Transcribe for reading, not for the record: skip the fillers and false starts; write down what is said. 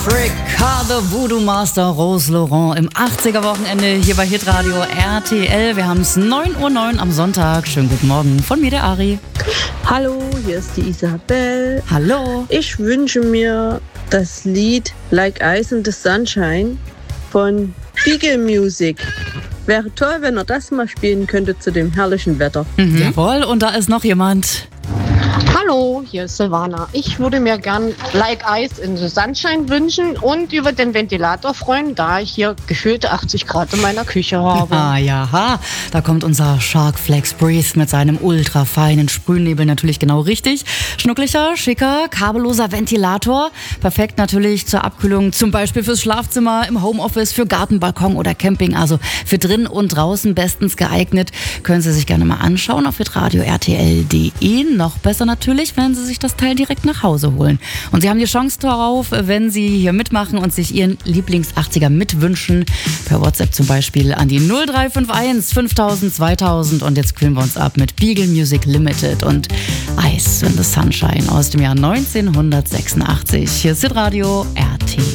Africa, the Voodoo Master, Rose Laurent im 80er-Wochenende hier bei Hitradio RTL. Wir haben es 9:09 Uhr am Sonntag. Schönen guten Morgen von mir, der Ari. Hallo, hier ist die Isabel. Hallo. Ich wünsche mir das Lied Like Ice in the Sunshine von Beagle Music. Wäre toll, wenn ihr das mal spielen könntet zu dem herrlichen Wetter. Jawohl, und da ist noch jemand. Hallo, hier ist Silvana. Ich würde mir gern Like Ice in the Sunshine wünschen und über den Ventilator freuen, da ich hier gefühlte 80 Grad in meiner Küche habe. Ah ja, da kommt unser Shark Flex Breeze mit seinem ultra feinen Sprühnebel natürlich genau richtig. Schnucklicher, schicker, kabelloser Ventilator. Perfekt natürlich zur Abkühlung, zum Beispiel fürs Schlafzimmer, im Homeoffice, für Garten, Balkon oder Camping. Also für drin und draußen bestens geeignet. Können Sie sich gerne mal anschauen auf hitradio rtl.de. Noch besser natürlich, wenn Sie sich das Teil direkt nach Hause holen. Und Sie haben die Chance darauf, wenn Sie hier mitmachen und sich Ihren Lieblings-80er mitwünschen. Per WhatsApp zum Beispiel an die 0351 5000 2000. Und jetzt kühlen wir uns ab mit Beagle Music Limited und Ice in the Sunshine aus dem Jahr 1986. Hier ist Hitradio RTL.